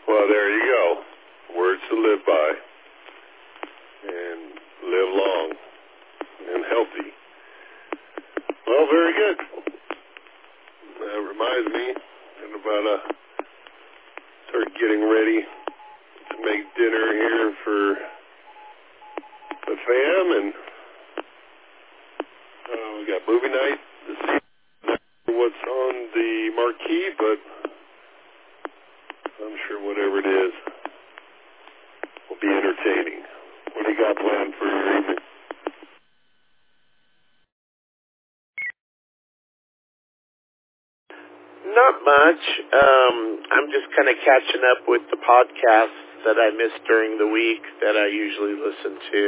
Well, there you go. Words to live by. And live long and healthy. Well, very good. That reminds me, I'm about to start getting ready to make dinner here for the fam, and we got movie night this evening. Not sure what's on the marquee, but I'm sure whatever it is will be entertaining. What do you got planned for your evening? Not much. I'm just kind of catching up with the podcasts that I missed during the week that I usually listen to.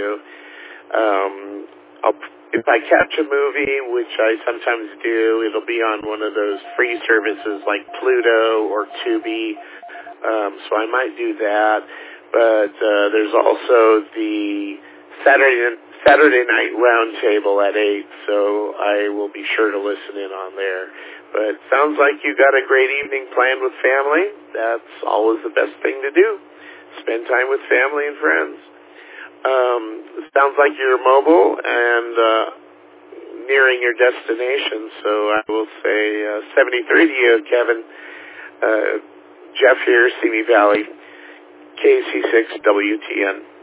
If I catch a movie, which I sometimes do, it'll be on one of those free services like Pluto or Tubi, so I might do that. But there's also the Saturday night roundtable at 8, so I will be sure to listen in on there. But sounds like you got a great evening planned with family. That's always the best thing to do. Spend time with family and friends. Sounds like you're mobile and nearing your destination, so I will say 73 to you, Kevin. Jeff here, Simi Valley, KC6 WTN.